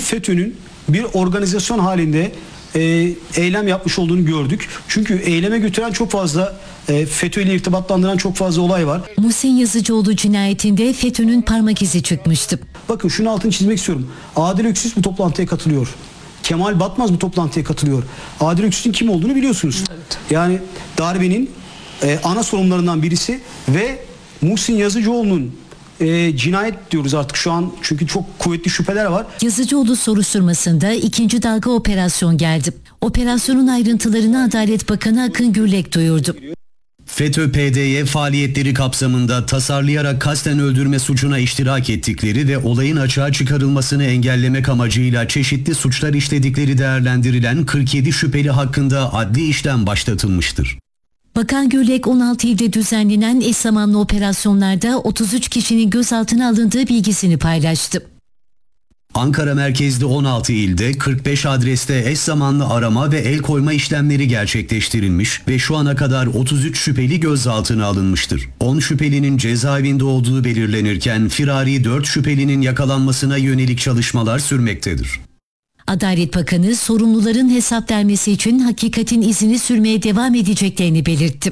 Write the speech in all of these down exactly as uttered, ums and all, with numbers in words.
FETÖ'nün bir organizasyon halinde e, eylem yapmış olduğunu gördük. Çünkü eyleme götüren çok fazla, e, FETÖ ile irtibatlandıran çok fazla olay var. Muhsin Yazıcıoğlu cinayetinde FETÖ'nün parmak izi çıkmıştı. Bakın şunu altını çizmek istiyorum. Adil Öksüz bu toplantıya katılıyor. Kemal Batmaz bu toplantıya katılıyor. Adil Öksüz'ün kim olduğunu biliyorsunuz. Evet. Yani darbenin e, ana sorumlularından birisi ve Muhsin Yazıcıoğlu'nun e, cinayet diyoruz artık şu an çünkü çok kuvvetli şüpheler var. Yazıcıoğlu soruşturmasında ikinci dalga operasyon geldi. Operasyonun ayrıntılarını Adalet Bakanı Akın Gürlek duyurdu. FETÖ-P D Y faaliyetleri kapsamında tasarlayarak kasten öldürme suçuna iştirak ettikleri ve olayın açığa çıkarılmasını engellemek amacıyla çeşitli suçlar işledikleri değerlendirilen kırk yedi şüpheli hakkında adli işlem başlatılmıştır. Bakan Gürlek on altı ilde düzenlenen eş zamanlı operasyonlarda otuz üç kişinin gözaltına alındığı bilgisini paylaştı. Ankara merkezli on altı ilde kırk beş adreste eş zamanlı arama ve el koyma işlemleri gerçekleştirilmiş ve şu ana kadar otuz üç şüpheli gözaltına alınmıştır. on şüphelinin cezaevinde olduğu belirlenirken firari dört şüphelinin yakalanmasına yönelik çalışmalar sürmektedir. Adalet Bakanı sorumluların hesap vermesi için hakikatin izini sürmeye devam edeceklerini belirtti.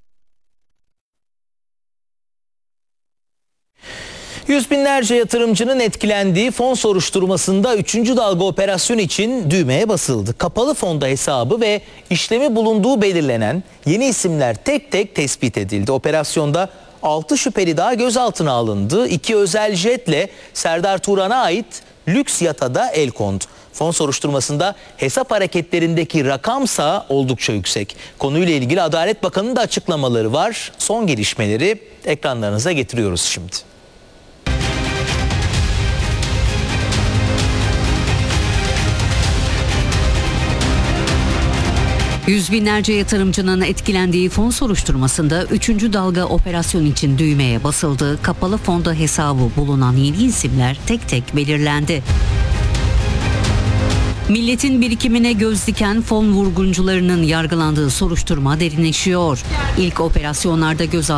Yüz binlerce yatırımcının etkilendiği fon soruşturmasında üçüncü dalga operasyon için düğmeye basıldı. Kapalı fonda hesabı ve işlemi bulunduğu belirlenen yeni isimler tek tek tespit edildi. Operasyonda altı şüpheli daha gözaltına alındı. İki özel jetle Serdar Turan'a ait lüks yata da el kondu. Fon soruşturmasında hesap hareketlerindeki rakamsa oldukça yüksek. Konuyla ilgili Adalet Bakanı'nın da açıklamaları var. Son gelişmeleri ekranlarınıza getiriyoruz şimdi. Yüz binlerce yatırımcının etkilendiği fon soruşturmasında üçüncü dalga operasyon için düğmeye basıldı. Kapalı fonda hesabı bulunan yeni isimler tek tek belirlendi. Milletin birikimine göz diken fon vurguncularının yargılandığı soruşturma derinleşiyor. İlk operasyonlarda gözaltına